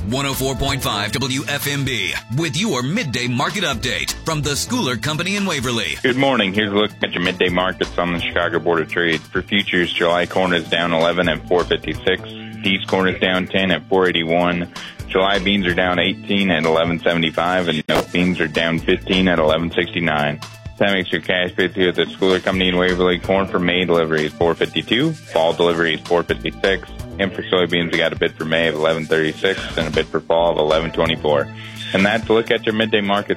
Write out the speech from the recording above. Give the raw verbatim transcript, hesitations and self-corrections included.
one oh four point five W F M B with your midday market update from the Schooler Company in Waverly. Good morning. Here's a look at your midday markets on the Chicago Board of Trade. For futures, July corn is down eleven at four fifty-six. Peach corn is down ten at four eighty-one. July beans are down eighteen at eleven seventy-five, and note beans are down fifteen at eleven sixty-nine. That makes your cash bid here at the Schooler Company in Waverly. Corn for May delivery is four fifty-two. Fall delivery is four fifty-six. And for soybeans, we got a bid for May of eleven thirty-six and a bid for fall of eleven twenty-four. And that's a look at your midday market.